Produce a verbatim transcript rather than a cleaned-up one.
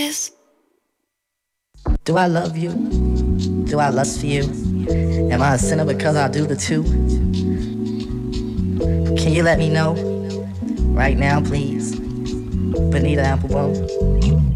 Do I love you? Do I lust for you? Am I a sinner because I do the two? Can you let me know? Right now, please. Benita Applebone.